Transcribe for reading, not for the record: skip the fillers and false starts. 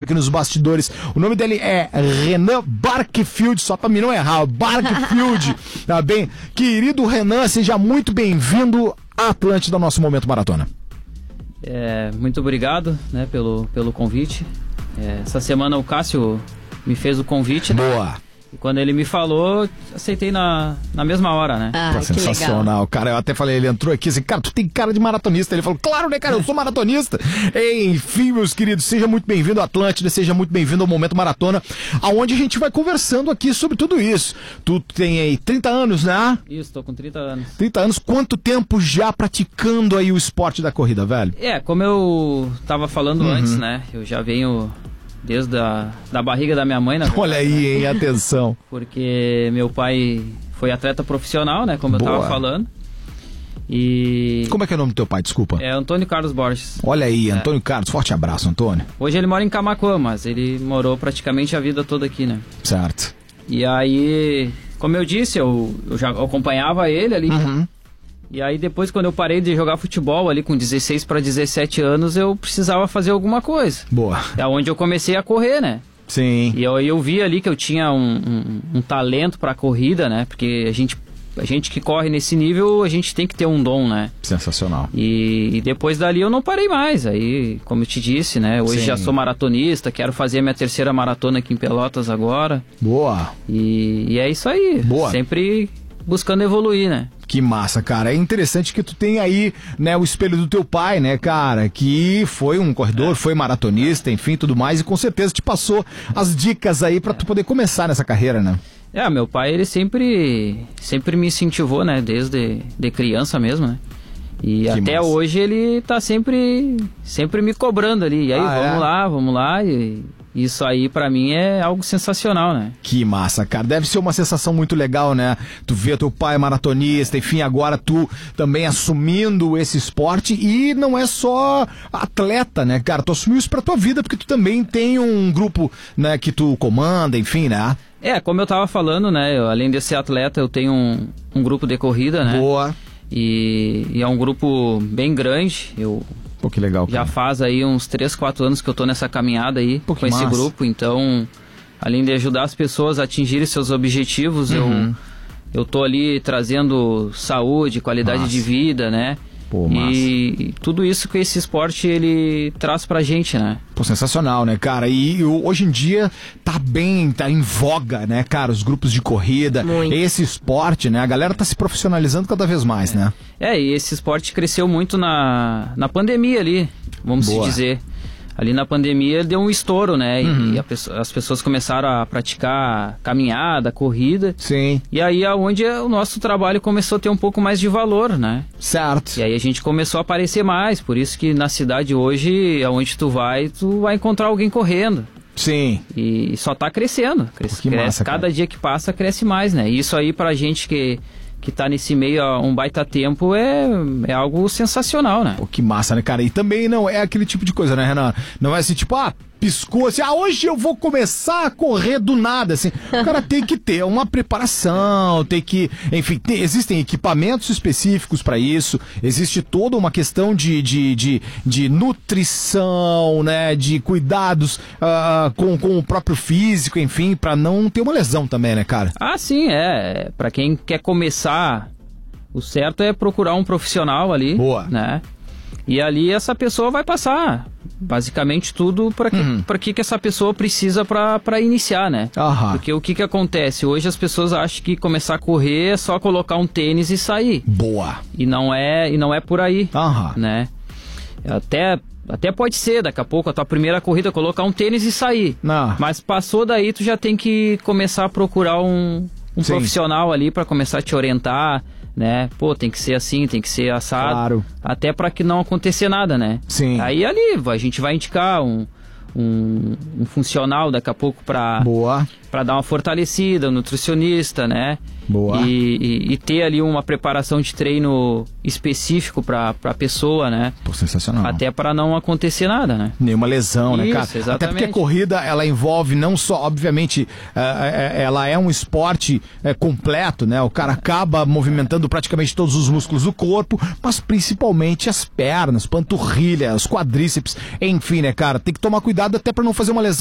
aqui nos bastidores. O nome dele é Renan Barkfield, só pra mim não errar, Barkfield, tá bem? Querido Renan, seja muito bem-vindo à Atlântida, nosso Momento Maratona. Muito obrigado, né, pelo convite. Essa semana o Cássio me fez o convite. Boa! Né? E quando ele me falou, aceitei na mesma hora, né? Pô, sensacional, legal. Cara, eu até falei, ele entrou aqui assim, cara, tu tem cara de maratonista. Ele falou, claro, né, cara, eu sou maratonista. Enfim, meus queridos, seja muito bem-vindo à Atlântida, seja muito bem-vindo ao Momento Maratona, aonde a gente vai conversando aqui sobre tudo isso. Tu tem aí 30 anos, né? Isso, tô com 30 anos. 30 anos, quanto tempo já praticando aí o esporte da corrida, velho? Como eu tava falando antes, né, eu já venho... desde da barriga da minha mãe, na verdade. Olha aí, hein, atenção. Porque meu pai foi atleta profissional, né, como Boa. eu tava falando. E... Como é que é o nome do teu pai, desculpa? É Antônio Carlos Borges. Olha aí, Antônio Carlos, forte abraço, Antônio. Hoje ele mora em Camaquã, mas ele morou praticamente a vida toda aqui, né? Certo. E aí, como eu disse, eu já acompanhava ele ali. Uhum. E aí depois, quando eu parei de jogar futebol ali com 16 para 17 anos, eu precisava fazer alguma coisa. Boa. É onde eu comecei a correr, né? Sim. E eu vi ali que eu tinha um talento para corrida, né? Porque a gente que corre nesse nível, a gente tem que ter um dom, né? Sensacional. E depois dali eu não parei mais. Aí, como eu te disse, né? Hoje já sou maratonista, quero fazer a minha terceira maratona aqui em Pelotas agora. Boa. E é isso aí. Boa. Sempre buscando evoluir, né? Que massa, cara. É interessante que tu tem aí, né, o espelho do teu pai, né, cara, que foi um corredor, foi maratonista, enfim, tudo mais, e com certeza te passou as dicas aí pra tu poder começar nessa carreira, né? Meu pai, ele sempre me incentivou, né, desde de criança mesmo, né? E que até massa. Hoje ele tá sempre me cobrando ali. E aí, vamos lá. E isso aí pra mim é algo sensacional, né? Que massa, cara. Deve ser uma sensação muito legal, né? Tu vê teu pai maratonista, enfim, agora tu também assumindo esse esporte e não é só atleta, né, cara? Tu assumiu isso pra tua vida porque tu também tem um grupo, né, que tu comanda, enfim, né? Como eu tava falando, né? Além de ser atleta, eu tenho um grupo de corrida, né? Boa. E é um grupo bem grande. Pô, que legal, cara. Já faz aí uns 3, 4 anos que eu tô nessa caminhada aí com esse grupo. Então, além de ajudar as pessoas a atingirem seus objetivos, eu tô ali trazendo saúde, qualidade de vida, né? Pô, massa. E tudo isso que esse esporte ele traz pra gente, né? Pô, sensacional, né, cara? E hoje em dia tá em voga, né, cara? Os grupos de corrida, esse esporte, né? A galera tá se profissionalizando cada vez mais, né? E esse esporte cresceu muito na pandemia ali, vamos se dizer. Ali na pandemia ele deu um estouro, né? E as pessoas começaram a praticar caminhada, corrida. Sim. E aí é onde o nosso trabalho começou a ter um pouco mais de valor, né? Certo. E aí a gente começou a aparecer mais. Por isso que na cidade hoje, aonde tu vai encontrar alguém correndo. Além E só tá crescendo. Cresce, massa, cada dia que passa cresce mais, né? E isso aí pra gente que tá nesse meio há um baita tempo é algo sensacional, né? Pô, que massa, né, cara? E também não é aquele tipo de coisa, né, Renan? Não é assim, tipo, piscou assim, hoje eu vou começar a correr do nada, assim. O cara tem que ter uma preparação, tem que, enfim, existem equipamentos específicos para isso, existe toda uma questão de nutrição, né, de cuidados com o próprio físico, enfim, para não ter uma lesão também, né, cara? Sim, para quem quer começar, o certo é procurar um profissional ali, né? E ali essa pessoa vai passar basicamente tudo para que essa pessoa precisa para iniciar, né? Porque o que acontece? Hoje as pessoas acham que começar a correr é só colocar um tênis e sair. Boa! E não é por aí, né? Até pode ser, daqui a pouco, a tua primeira corrida, colocar um tênis e sair. Mas passou daí, tu já tem que começar a procurar um profissional ali para começar a te orientar, né? Pô, tem que ser assim, tem que ser assado. Claro. Até para que não acontecer nada, né? Sim. Aí ali a gente vai indicar um funcional daqui a pouco para dar uma fortalecida, um nutricionista, né? Boa. E ter ali uma preparação de treino específico para a pessoa, né? Pô, sensacional. Até para não acontecer nada, né? Nenhuma lesão, né, cara? Exatamente. Até porque a corrida, ela envolve não só, obviamente, ela é um esporte completo, né? O cara acaba movimentando praticamente todos os músculos do corpo, mas principalmente as pernas, panturrilha, os quadríceps, enfim, né, cara? Tem que tomar cuidado até para não fazer uma lesão